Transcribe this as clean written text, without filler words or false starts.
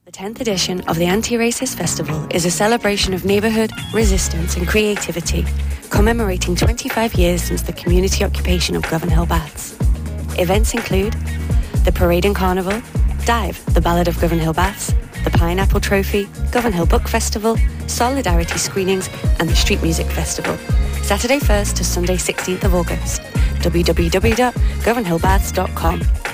The 10th edition of the Anti-Racist Festival is a celebration of neighbourhood, resistance and creativity, commemorating 25 years since the community occupation of Govanhill Baths. Events include the Parade and Carnival, Dive, the Ballad of Govanhill Baths, the Pineapple Trophy, Govanhill Book Festival, Solidarity Screenings and the Street Music Festival. Saturday 1st to Sunday 16th of August. www.govanhillbaths.com